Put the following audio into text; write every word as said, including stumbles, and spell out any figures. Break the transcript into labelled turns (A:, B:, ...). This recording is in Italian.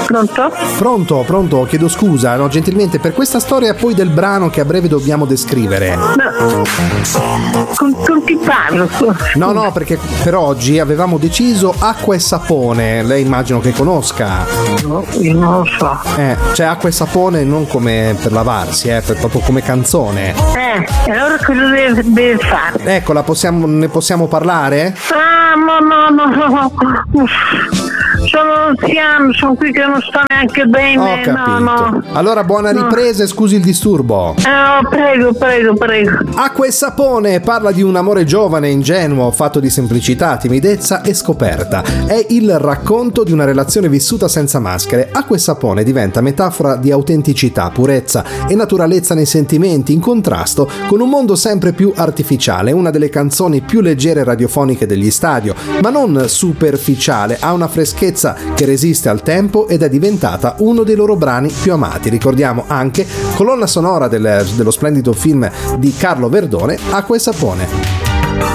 A: Pronto?
B: Pronto, pronto, chiedo scusa, no, gentilmente, per questa storia poi del brano che a breve dobbiamo descrivere.
A: No. Con, con chi parlo?
B: No, no, perché per oggi avevamo deciso acqua e sapone, lei immagino che conosca.
A: No, io non lo so.
B: Eh, c'è acqua e sapone non come per lavarsi, eh, per, proprio come canzone.
A: Eh, allora cosa deve, deve fare?
B: Ecco, la possiamo, ne possiamo parlare?
A: Ah, no, no, no, no. Uff. Sono anziano, sono qui che non sto neanche bene.
B: Ho capito.
A: No, no.
B: Allora buona ripresa e scusi il disturbo.
A: Eh, prego, prego, prego.
B: Acqua e sapone parla di un amore giovane, ingenuo, fatto di semplicità, timidezza e scoperta. È il racconto di una relazione vissuta senza maschere. Acqua e sapone diventa metafora di autenticità, purezza e naturalezza nei sentimenti, in contrasto con un mondo sempre più artificiale. Una delle canzoni più leggere radiofoniche degli stadio, ma non superficiale, ha una freschezza che resiste al tempo ed è diventata uno dei loro brani più amati. Ricordiamo anche colonna sonora del, dello splendido film di Carlo Verdone, Acqua e sapone.